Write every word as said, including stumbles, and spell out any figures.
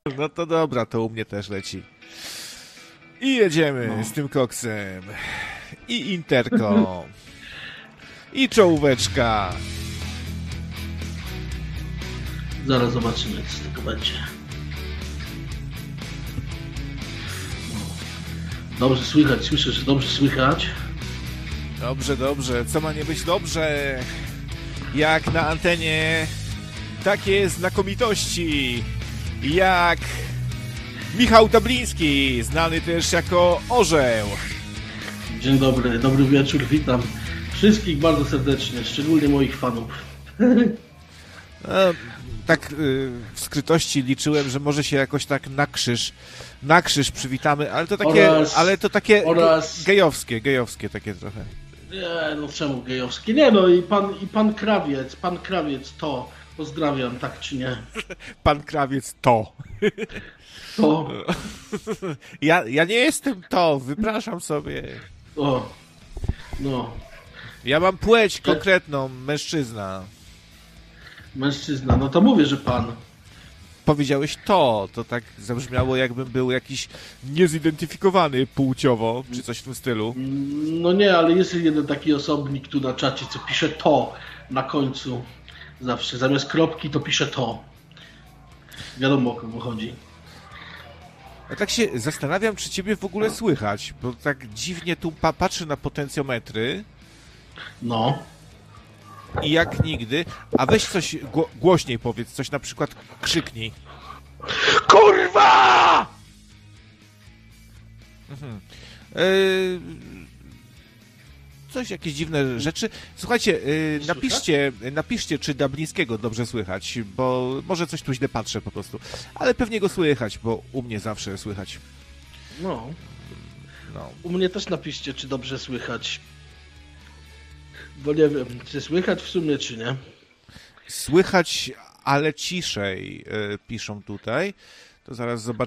No to dobra, to u mnie też leci. I jedziemy No. z tym koksem. I interko. I czołóweczka. Zaraz zobaczymy, co z tego będzie. No. Dobrze słychać, słyszę, że dobrze słychać. Dobrze, dobrze. Co ma nie być dobrze? Jak na antenie takie znakomitości jak Michał Dabliński, znany też jako Orzeł. Dzień dobry, dobry wieczór, witam wszystkich bardzo serdecznie, szczególnie moich fanów. No, tak y, w skrytości liczyłem, że może się jakoś tak na krzyż, na krzyż przywitamy, ale to takie, Oraz- ale to takie oraz- gejowskie, gejowskie takie trochę. Nie, no czemu gejowskie? Nie no, i pan, i pan Krawiec, pan Krawiec to, pozdrawiam, tak czy nie? Pan Krawiec to. To, Ja, ja nie jestem to, wypraszam sobie. o, no, Ja mam płeć konkretną, mężczyzna. mężczyzna, no to mówię, że pan. Powiedziałeś to, to tak zabrzmiało, jakbym był jakiś niezidentyfikowany płciowo, czy coś w tym stylu. No nie, ale jest jeden taki osobnik tu na czacie, co pisze to na końcu. Zawsze, zamiast kropki to pisze to. Wiadomo, o kogo chodzi. Ja tak się zastanawiam, czy ciebie w ogóle słychać, bo tak dziwnie tu pa- patrzę na potencjometry No. i jak nigdy, a weź coś gło- głośniej powiedz, coś na przykład krzyknij. Kurwa! Yy, coś, jakieś dziwne rzeczy. Słuchajcie, yy, Słychać? napiszcie, napiszcie, czy Dablińskiego dobrze słychać, bo może coś tu źle patrzę po prostu. Ale pewnie go słychać, bo u mnie zawsze słychać. No. No. U mnie też napiszcie, czy dobrze słychać. Bo nie wiem, czy słychać w sumie, czy nie. Słychać, ale ciszej, yy, piszą tutaj. To zaraz zobaczymy.